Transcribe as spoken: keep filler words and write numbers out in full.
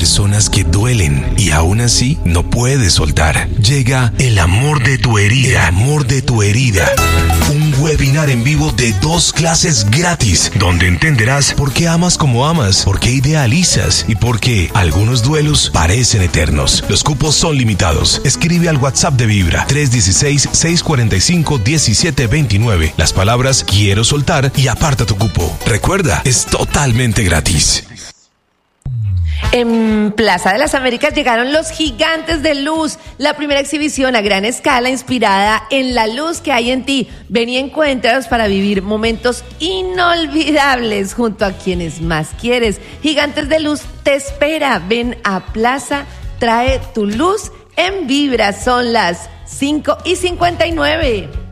personas que duelen y aún así no puedes soltar. Llega El amor de tu herida. El amor de tu herida. Un webinar en vivo de dos clases gratis, donde entenderás por qué amas como amas, por qué idealizas y por qué algunos duelos parecen eternos. Los cupos son limitados. Escribe al WhatsApp de Vibra tres uno seis, seis cuatro cinco, uno siete dos nueve las palabras quiero soltar y aparta tu cupo. Recuerda, es totalmente gratis. En Plaza de las Américas llegaron los Gigantes de Luz, la primera exhibición a gran escala inspirada en la luz que hay en ti. Ven y encuéntralos para vivir momentos inolvidables junto a quienes más quieres. Gigantes de Luz te espera. Ven a Plaza, trae tu luz en Vibra. Son las cinco y cincuenta y nueve.